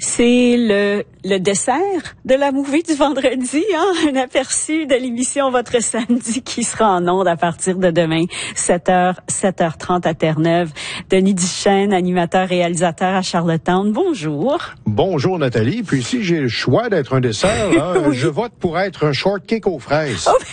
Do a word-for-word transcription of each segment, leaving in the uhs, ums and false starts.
C'est le, le dessert de la movie du vendredi, hein? Un aperçu de l'émission Votre Samedi qui sera en ondes à partir de demain, sept heures, sept heures trente à Terre-Neuve. Denis Duchesne, animateur, réalisateur à Charlottetown. Bonjour. Bonjour Nathalie. Puis si j'ai le choix d'être un dessert, là, oui. je vote pour être un shortcake aux fraises. Oh,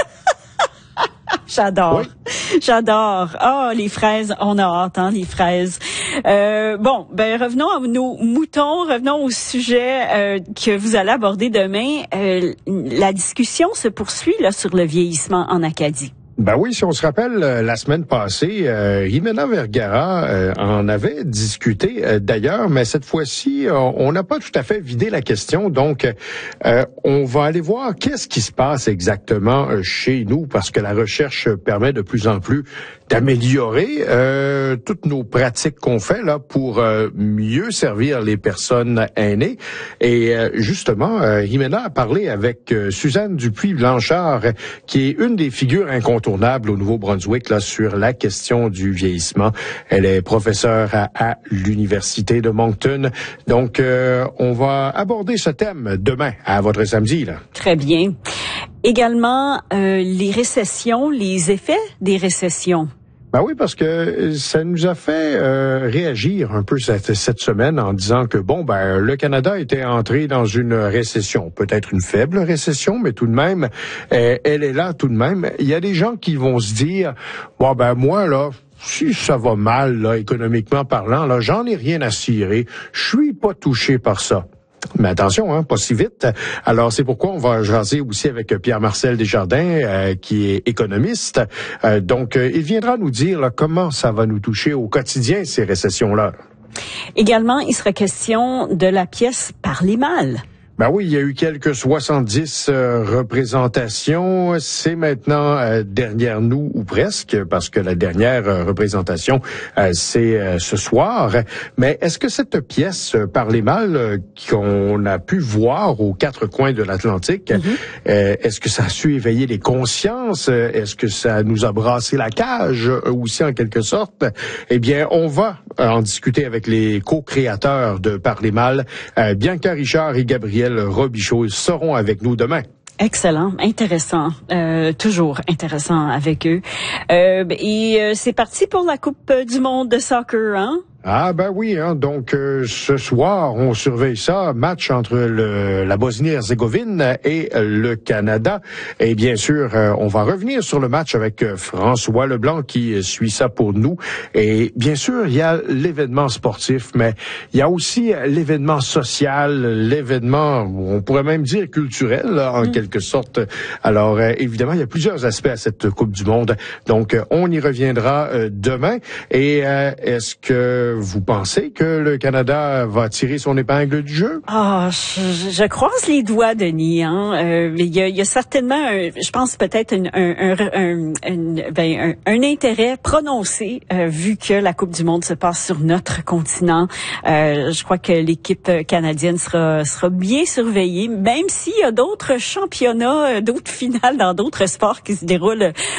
J'adore. Oui. J'adore. Ah, oh, les fraises, on a hâte, hein, les fraises. Euh, bon, ben revenons à nos moutons, revenons au sujet euh, que vous allez aborder demain. Euh, la discussion se poursuit là sur le vieillissement en Acadie. Ben oui, si on se rappelle, euh, la semaine passée, euh, Jimena Vergara euh, en avait discuté euh, d'ailleurs, mais cette fois-ci, on n'a pas tout à fait vidé la question. Donc, euh, on va aller voir qu'est-ce qui se passe exactement euh, chez nous, parce que la recherche permet de plus en plus d'améliorer euh, toutes nos pratiques qu'on fait là pour euh, mieux servir les personnes aînées. Et euh, justement, euh, Jimena a parlé avec euh, Suzanne Dupuis-Blanchard, qui est une des figures incontournables au Nouveau-Brunswick là sur la question du vieillissement. Elle est professeure à, à l'Université de Moncton. Donc, euh, on va aborder ce thème demain à votre samedi là. Très bien. Également, euh, les récessions, les effets des récessions. Ben oui, parce que ça nous a fait euh, réagir un peu cette, cette semaine en disant que, bon, ben le Canada était entré dans une récession. Peut-être une faible récession, mais tout de même, euh, elle est là tout de même. Il y a des gens qui vont se dire, bon, ben moi, là, si ça va mal, là, économiquement parlant, là, j'en ai rien à cirer. Je suis pas touché par ça. Mais attention, hein, pas si vite. Alors, c'est pourquoi on va jaser aussi avec Pierre-Marcel Desjardins, euh, qui est économiste. Euh, donc, euh, il viendra nous dire là, comment ça va nous toucher au quotidien, ces récessions-là. Également, il sera question de la pièce Parlez mal. Ben oui, il y a eu quelques soixante-dix euh, représentations. C'est maintenant euh, derrière nous, ou presque, parce que la dernière euh, représentation, euh, c'est euh, ce soir. Mais est-ce que cette pièce, euh, Parlez mal, euh, qu'on a pu voir aux quatre coins de l'Atlantique, mm-hmm. euh, est-ce que ça a su éveiller les consciences? Est-ce que ça nous a brassé la cage euh, aussi, en quelque sorte? Eh bien, on va en discuter avec les co-créateurs de Parlez mal, euh, Bianca Richard et Gabriel Robichaud seront avec nous demain. Excellent, intéressant, euh, toujours intéressant avec eux. Euh, et euh, c'est parti pour la Coupe du monde de soccer, hein? Ah ben oui, hein, donc euh, ce soir, on surveille ça, match entre le, la Bosnie-Herzégovine et le Canada. Et bien sûr, euh, on va revenir sur le match avec euh, François Leblanc qui suit ça pour nous. Et bien sûr, il y a l'événement sportif, mais il y a aussi l'événement social, l'événement, on pourrait même dire culturel, là, en mmh. quelque sorte. Alors, euh, évidemment, il y a plusieurs aspects à cette Coupe du monde. Donc, euh, on y reviendra euh, demain. Et euh, est-ce que vous pensez que le Canada va tirer son épingle du jeu? Ah, je, je croise les doigts, Denis. Hein. Euh, mais il y a, il y a certainement, un, je pense peut-être un, un, un, un, ben, un, un intérêt prononcé euh, vu que la Coupe du monde se passe sur notre continent. Euh, je crois que l'équipe canadienne sera, sera bien surveillée, même s'il y a d'autres championnats, d'autres finales dans d'autres sports qui se déroulent